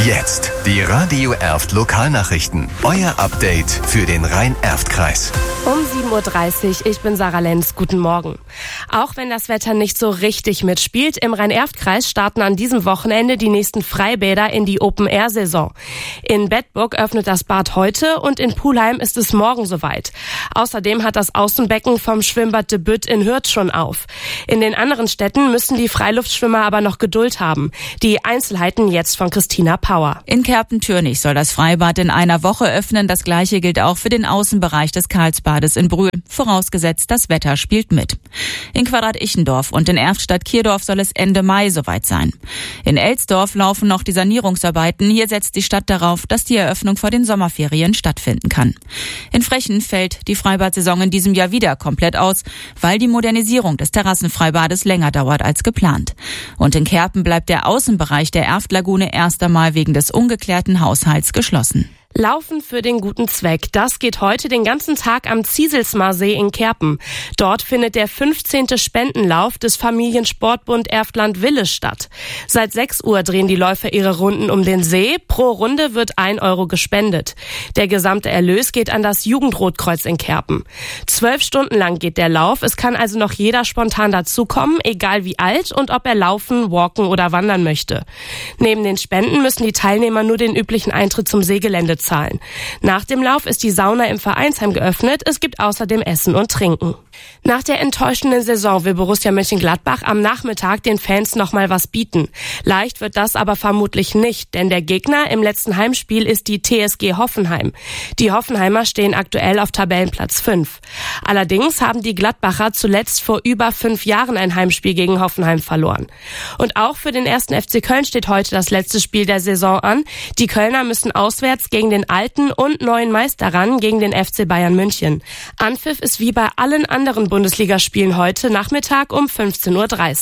Jetzt die Radio Erft Lokalnachrichten. Euer Update für den Rhein-Erft-Kreis. Um 7.30 Uhr, ich bin Sarah Lenz. Guten Morgen. Auch wenn das Wetter nicht so richtig mitspielt, im Rhein-Erft-Kreis starten an diesem Wochenende die nächsten Freibäder in die Open-Air-Saison. In Bedburg öffnet das Bad heute und in Pulheim ist es morgen soweit. Außerdem hat das Außenbecken vom Schwimmbad de Bütt in Hürth schon auf. In den anderen Städten müssen die Freiluftschwimmer aber noch Geduld haben. Die Einzelheiten jetzt von Christina Power. In Kerpen-Türnich soll das Freibad in einer Woche öffnen. Das Gleiche gilt auch für den Außenbereich des Karlsbades in Brühl. Vorausgesetzt, das Wetter spielt mit. In Quadrat-Ichendorf und in Erftstadt-Kierdorf soll es Ende Mai soweit sein. In Elsdorf laufen noch die Sanierungsarbeiten. Hier setzt die Stadt darauf, dass die Eröffnung vor den Sommerferien stattfinden kann. In Frechen fällt die Freibad-Saison in diesem Jahr wieder komplett aus, weil die Modernisierung des Terrassenfreibades länger dauert als geplant. Und in Kerpen bleibt der Außenbereich der Erftlagune erst einmal wegen des ungeklärten Haushalts geschlossen. Laufen für den guten Zweck. Das geht heute den ganzen Tag am Zieselsmarsee in Kerpen. Dort findet der 15. Spendenlauf des Familiensportbund Erftland-Wille statt. Seit 6 Uhr drehen die Läufer ihre Runden um den See. Pro Runde wird 1 Euro gespendet. Der gesamte Erlös geht an das Jugendrotkreuz in Kerpen. 12 Stunden lang geht der Lauf. Es kann also noch jeder spontan dazukommen, egal wie alt und ob er laufen, walken oder wandern möchte. Neben den Spenden müssen die Teilnehmer nur den üblichen Eintritt zum Seegelände zahlen. Nach dem Lauf ist die Sauna im Vereinsheim geöffnet. Es gibt außerdem Essen und Trinken. Nach der enttäuschenden Saison will Borussia Mönchengladbach am Nachmittag den Fans noch mal was bieten. Leicht wird das aber vermutlich nicht, denn der Gegner im letzten Heimspiel ist die TSG Hoffenheim. Die Hoffenheimer stehen aktuell auf Tabellenplatz 5. Allerdings haben die Gladbacher zuletzt vor über 5 Jahren ein Heimspiel gegen Hoffenheim verloren. Und auch für den 1. FC Köln steht heute das letzte Spiel der Saison an. Die Kölner müssen auswärts gegen den alten und neuen Meister ran, gegen den FC Bayern München. Anpfiff ist wie bei allen anderen Bundesligaspielen heute Nachmittag um 15.30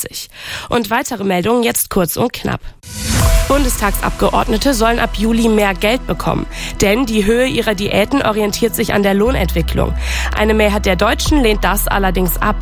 Uhr. Und weitere Meldungen jetzt kurz und knapp. Bundestagsabgeordnete sollen ab Juli mehr Geld bekommen, denn die Höhe ihrer Diäten orientiert sich an der Lohnentwicklung. Eine Mehrheit der Deutschen lehnt das allerdings ab.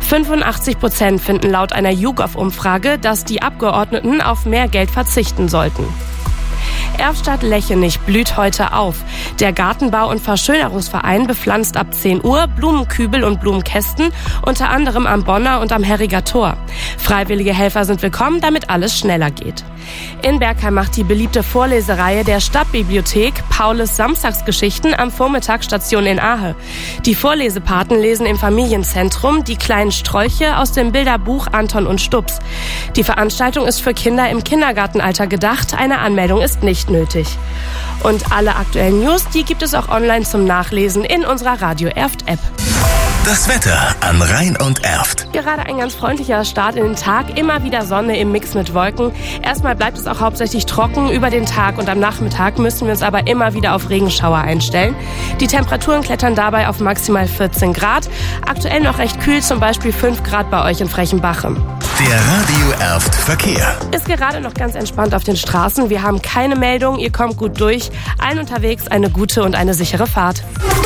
85% finden laut einer YouGov-Umfrage, dass die Abgeordneten auf mehr Geld verzichten sollten. Erftstadt-Lechenich blüht heute auf. Der Gartenbau- und Verschönerungsverein bepflanzt ab 10 Uhr Blumenkübel und Blumenkästen, unter anderem am Bonner und am Herriger Tor. Freiwillige Helfer sind willkommen, damit alles schneller geht. In Bergheim macht die beliebte Vorlesereihe der Stadtbibliothek Paulus Samstagsgeschichten am Vormittag Station in Ahe. Die Vorlesepaten lesen im Familienzentrum Die kleinen Strolche aus dem Bilderbuch Anton und Stups. Die Veranstaltung ist für Kinder im Kindergartenalter gedacht. Eine Anmeldung ist nicht nötig. Und alle aktuellen News, die gibt es auch online zum Nachlesen in unserer Radio Erft App. Das Wetter an Rhein und Erft. Gerade ein ganz freundlicher Start in den Tag. Immer wieder Sonne im Mix mit Wolken. Erstmal bleibt es auch hauptsächlich trocken über den Tag und am Nachmittag müssen wir uns aber immer wieder auf Regenschauer einstellen. Die Temperaturen klettern dabei auf maximal 14 Grad. Aktuell noch recht kühl, zum Beispiel 5 Grad bei euch in Frechenbachem. Der Radio Erft Verkehr. Ist gerade noch ganz entspannt auf den Straßen. Wir haben keine Meldung, ihr kommt gut durch. Allen unterwegs eine gute und eine sichere Fahrt.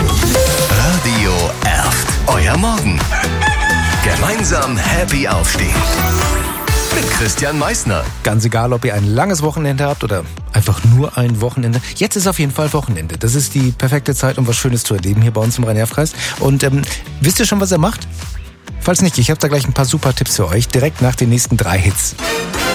Radio Erft. Euer Morgen. Gemeinsam happy aufstehen. Mit Christian Meissner. Ganz egal, ob ihr ein langes Wochenende habt oder einfach nur ein Wochenende. Jetzt ist auf jeden Fall Wochenende. Das ist die perfekte Zeit, um was Schönes zu erleben hier bei uns im Rhein-Erft-Kreis. Und wisst ihr schon, was er macht? Falls nicht, ich habe da gleich ein paar super Tipps für euch, direkt nach den nächsten 3 Hits.